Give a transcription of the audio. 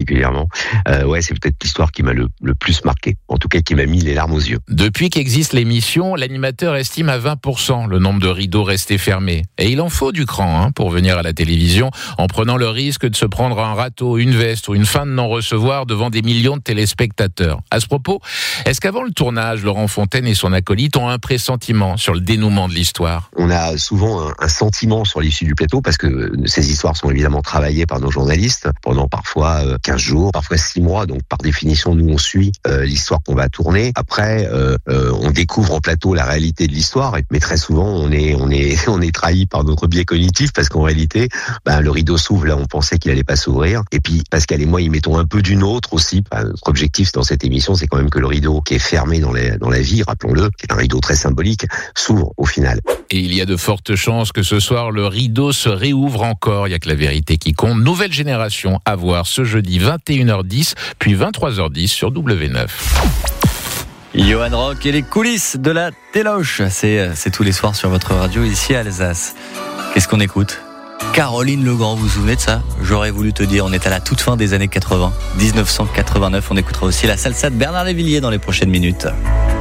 particulièrement. Ouais, c'est peut-être l'histoire qui m'a le plus marqué. En tout cas, qui m'a mis les larmes aux yeux. Depuis qu'existe l'émission, l'animateur estime à 20% le nombre de rideaux restés fermés. Et il en faut du cran pour venir à la télévision, en prenant le risque de se prendre un râteau, une veste ou une fin de non-recevoir devant des millions de téléspectateurs. À ce propos, est-ce qu'avant le tournage, Laurent Fontaine et son acolyte ont un pressentiment sur le dénouement de l'histoire ? On a souvent un sentiment sur l'issue du plateau parce que ces histoires sont évidemment travaillées par nos journalistes pendant parfois 15 jours, parfois 6 mois. Donc par définition, nous on suit l'histoire qu'on va tourner. Après, on découvre en plateau la réalité de l'histoire, mais très souvent on est trahi par notre biais cognitif parce qu'en réalité, le rideau s'ouvre là, on pensait qu'il allait pas s'ouvrir. Et puis Pascal et moi, y mettons un peu du nôtre aussi. Notre objectif dans cette émission, c'est quand même que le rideau qui est fermé dans la vie, rappelons-le, qui est un rideau très symbolique, s'ouvre au final. Et il y a de fortes chances que ce soir, le rideau se réouvre encore. Il n'y a que la vérité qui compte. Nouvelle génération à voir ce jeudi 21h10, puis 23h10 sur W9. Johan Rock et les coulisses de la Téloche. C'est tous les soirs sur votre radio ici à Alsace. Qu'est-ce qu'on écoute ? Caroline Legrand, vous vous souvenez de ça ? J'aurais voulu te dire, on est à la toute fin des années 80, 1989. On écoutera aussi la salsa de Bernard Lavilliers dans les prochaines minutes.